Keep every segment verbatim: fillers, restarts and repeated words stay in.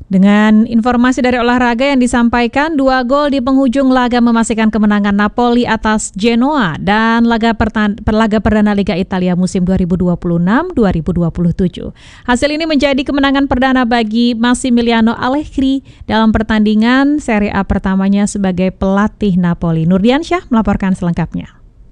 Dengan informasi dari olahraga yang disampaikan, dua gol di penghujung laga memastikan kemenangan Napoli atas Genoa dan laga, pertan- laga perdana Liga Italia musim dua ribu dua puluh enam dua ribu dua puluh tujuh. Hasil ini menjadi kemenangan perdana bagi Massimiliano Allegri dalam pertandingan Serie A pertamanya sebagai pelatih Napoli. Nurdiansyah melaporkan selengkapnya.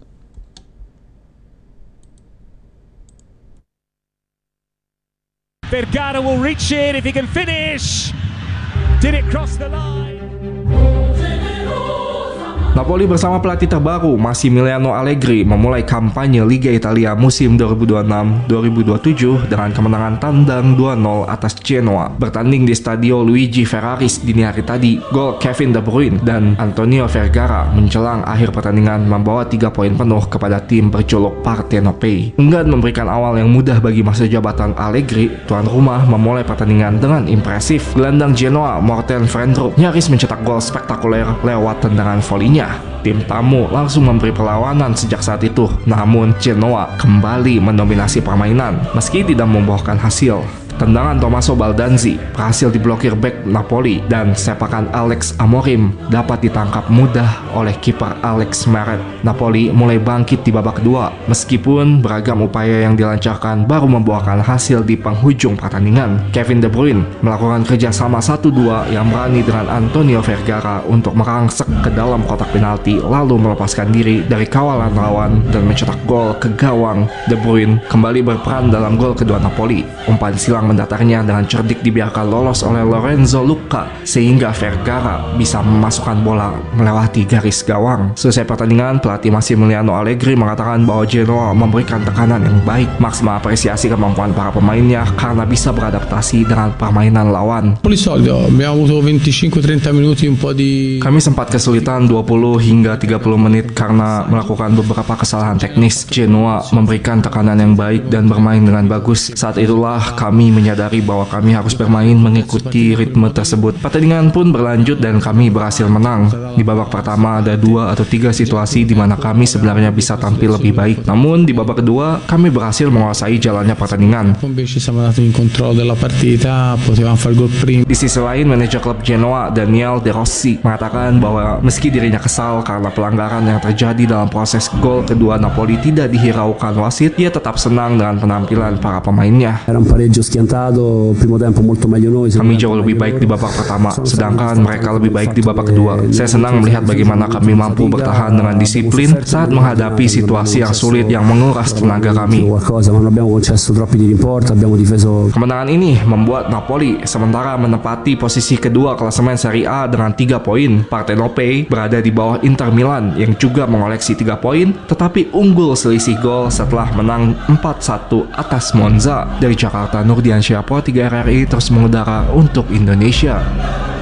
Vergara will reach it if he can finish. Did it cross the line? Napoli bersama pelatih terbaru Massimiliano Allegri memulai kampanye Liga Italia musim dua ribu dua puluh enam dua ribu dua puluh tujuh dengan kemenangan tandang dua nol atas Genoa. Bertanding di Stadio Luigi Ferraris dini hari tadi, gol Kevin De Bruyne dan Antonio Vergara menjelang akhir pertandingan membawa tiga poin penuh kepada tim berjuluk Partenope. Enggan memberikan awal yang mudah bagi masa jabatan Allegri, tuan rumah memulai pertandingan dengan impresif. Gelandang Genoa Morten Fendrup nyaris mencetak gol spektakuler lewat tendangan volinya. Tim tamu langsung memberi perlawanan sejak saat itu, namun Genoa kembali mendominasi permainan meski tidak membuahkan hasil. Tendangan Tommaso Baldanzi berhasil diblokir bek Napoli dan sepakan Alex Amorim dapat ditangkap mudah oleh kiper Alex Meret. Napoli mulai bangkit di babak kedua meskipun beragam upaya yang dilancarkan baru membuahkan hasil di penghujung pertandingan. Kevin De Bruyne melakukan kerjasama satu dua yang berani dengan Antonio Vergara untuk merangsek ke dalam kotak penalti lalu melepaskan diri dari kawalan lawan dan mencetak gol ke gawang. De Bruyne kembali berperan dalam gol kedua Napoli. Umpan silang mendatarnya dengan cerdik dibiarkan lolos oleh Lorenzo Lucca sehingga Vergara bisa memasukkan bola melewati garis gawang. Selesai pertandingan, pelatih Massimiliano Allegri mengatakan bahwa Genoa memberikan tekanan yang baik. Max mengapresiasi kemampuan para pemainnya karena bisa beradaptasi dengan permainan lawan. Kami sempat kesulitan dua puluh hingga tiga puluh menit karena melakukan beberapa kesalahan teknis. Genoa memberikan tekanan yang baik dan bermain dengan bagus. Saat itulah kami menyadari bahwa kami harus bermain mengikuti ritme tersebut. Pertandingan pun berlanjut dan kami berhasil menang. Di babak pertama ada dua atau tiga situasi di mana kami sebenarnya bisa tampil lebih baik. Namun di babak kedua kami berhasil menguasai jalannya pertandingan. Di sisi lain, manajer klub Genoa Daniel De Rossi mengatakan bahwa meski dirinya kesal karena pelanggaran yang terjadi dalam proses gol kedua Napoli tidak dihiraukan wasit, ia tetap senang dengan penampilan para pemainnya. Kami jauh lebih baik di babak pertama, sedangkan mereka lebih baik di babak kedua. Saya senang melihat bagaimana kami mampu bertahan dengan disiplin saat menghadapi situasi yang sulit yang menguras tenaga kami. Kemenangan ini membuat Napoli sementara menempati posisi kedua klasemen Serie A dengan tiga poin. Partenope berada di bawah Inter Milan yang juga mengoleksi tiga poin, tetapi unggul selisih gol setelah menang empat satu atas Monza. Dari Jakarta, Nurdiansyah, Pro tiga R R I terus mengudara untuk Indonesia.